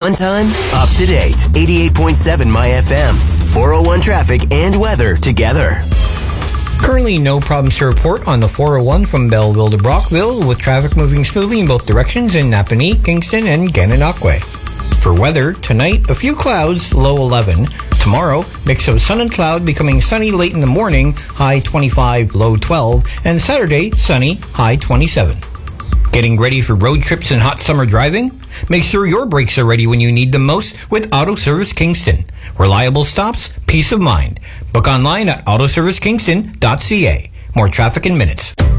On time, up to date. 88.7 My FM. 401 traffic and weather together. Currently, no problems to report on the 401 from Belleville to Brockville, with traffic moving smoothly in both directions in Napanee, Kingston, and Gananoque. For weather, tonight, a few clouds, low 11. Tomorrow, mix of sun and cloud, becoming sunny late in the morning, high 25, low 12. And Saturday, sunny, high 27. Getting ready for road trips and hot summer driving? Make sure your brakes are ready when you need them most with Auto Service Kingston. Reliable stops, peace of mind. Book online at autoservicekingston.ca. More traffic in minutes.